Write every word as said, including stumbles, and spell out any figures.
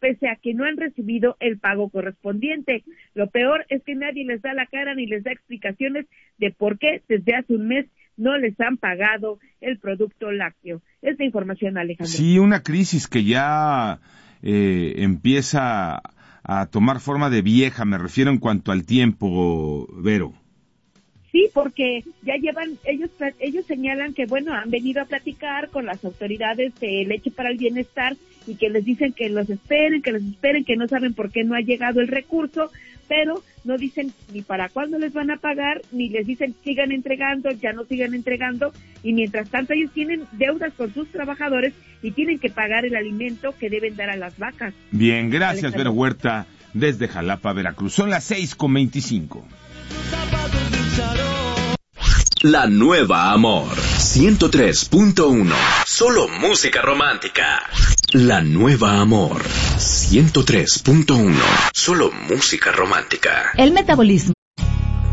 pese a que no han recibido el pago correspondiente. Lo peor es que nadie les da la cara ni les da explicaciones de por qué desde hace un mes no les han pagado el producto lácteo. Esta información, Alejandro. Sí, una crisis que ya eh, empieza a tomar forma de vieja, me refiero en cuanto al tiempo, Vero. Sí, porque ya llevan, ellos ellos señalan que, bueno, han venido a platicar con las autoridades de Leche para el Bienestar y que les dicen que los esperen, que los esperen, que no saben por qué no ha llegado el recurso, pero no dicen ni para cuándo les van a pagar, ni les dicen sigan entregando, ya no sigan entregando, y mientras tanto ellos tienen deudas con sus trabajadores y tienen que pagar el alimento que deben dar a las vacas. Bien, gracias, Vero Huerta, desde Jalapa, Veracruz. Son las seis con veinticinco. La nueva Amor ciento tres punto uno. Solo música romántica. La nueva Amor ciento tres punto uno. Solo música romántica. El metabolismo